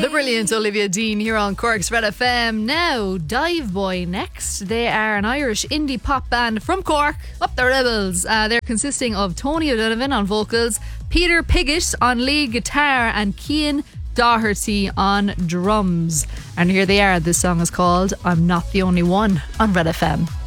The brilliant Olivia Dean here on Cork's Red FM. Now, Dive Boy next. They are an Irish indie pop band from Cork, up the rebels. They're consisting of Tony O'Donovan on vocals, Peter Piggott on lead guitar, and Cian Doherty on drums. And here they are. This song is called I'm Not the Only One on Red FM.